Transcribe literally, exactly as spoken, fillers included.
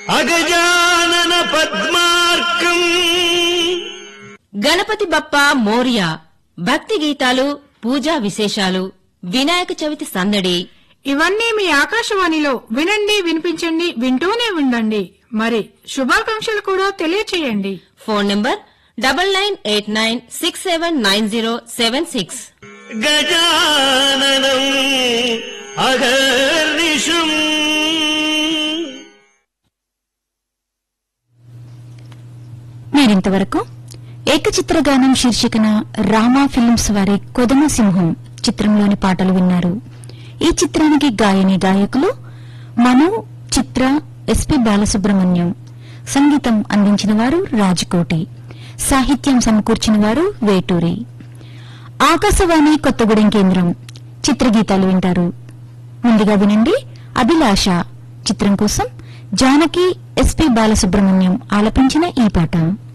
అగజానన పద్మార్కం. గణపతి బప్పా మోరియా. భక్తి గీతాలు, పూజా విశేషాలు, వినాయక చవితి సందడి, ఇవన్నీ మీ ఆకాశవాణిలో వినండి, వినిపించండి, వింటూనే ఉండండి. మరి శుభాకాంక్షలు కూడా తెలియచేయండి. Phone number double nine eight nine six seven nine zero seven six. గజాననం అహర్నిశం. మీరింతవరకు ఏకచిత్రగానం శీర్షికన రామా ఫిల్మ్స్ వారి కొదమ సింహం చిత్రంలోని పాటలు విన్నారు. ఈ చిత్రానికి గాయని గాయకులు మను, చిత్ర, ఎస్పి బాలసుబ్రహ్మణ్యం. సంగీతం అందించిన వారు రాజ్కోటి. సాహిత్యం సమకూర్చిన వారు వేటూరి. ఆకాశవాణి కొత్తగూడెం కేంద్రం. చిత్రగీతాలు వింటారు. ముందుగా వినండి అభిలాష చిత్రం కోసం జానకి, ఎస్పి బాలసుబ్రహ్మణ్యం ఆలపించిన ఈ పాట.